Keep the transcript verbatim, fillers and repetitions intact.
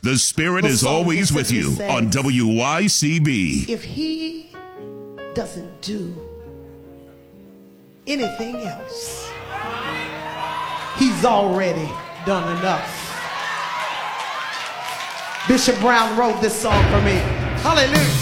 The Spirit The is song always with simply you says, on W Y C B. if he doesn't do anything else, he's already done enough. Bishop Brown wrote this song for me. Hallelujah.